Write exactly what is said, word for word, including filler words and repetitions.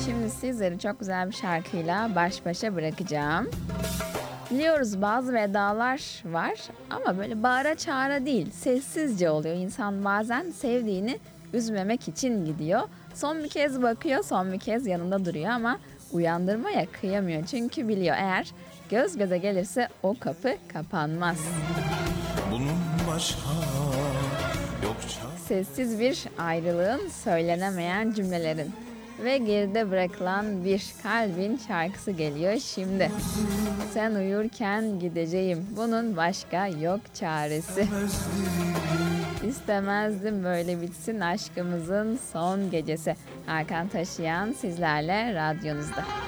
Şimdi sizleri çok güzel bir şarkıyla baş başa bırakacağım. Biliyoruz bazı vedalar var ama böyle bağıra çağıra değil, sessizce oluyor. İnsan bazen sevdiğini üzmemek için gidiyor. Son bir kez bakıyor, son bir kez yanında duruyor ama uyandırmaya kıyamıyor. Çünkü biliyor eğer göz göze gelirse o kapı kapanmaz. Bunun başka yok çare. Sessiz bir ayrılığın, söylenemeyen cümlelerin ve geride bırakılan bir kalbin şarkısı geliyor şimdi. Sen uyurken gideceğim, bunun başka yok çaresi. İstemezdim böyle bitsin aşkımızın son gecesi. Hakan Taşıyan sizlerle radyonuzda.